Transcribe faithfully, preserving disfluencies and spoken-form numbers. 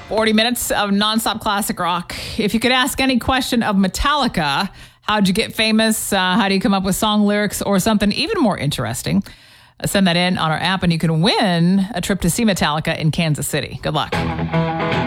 forty minutes of nonstop classic rock. If you could ask any question of Metallica, how'd you get famous? Uh, how do you come up with song lyrics or something even more interesting? Uh, send that in on our app and you can win a trip to see Metallica in Kansas City. Good luck.